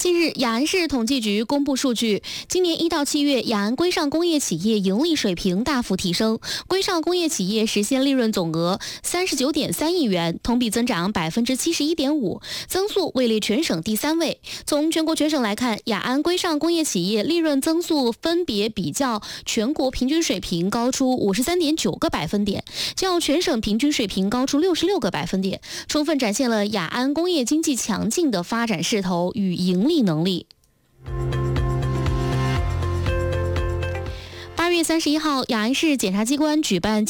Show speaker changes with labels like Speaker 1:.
Speaker 1: 近日，雅安市统计局公布数据，今年1到7月，雅安规上工业企业盈利水平大幅提升，规上工业企业实现利润总额39.3亿元，同比增长71.5%，增速位列全省第3位。从全国全省来看，雅安规上工业企业利润增速分别比较全国平均水平高出53.9个百分点，较全省平均水平高出66个百分点，充分展现了雅安工业经济强劲的发展势头与盈利能力。8月31号，雅安市检察机关举办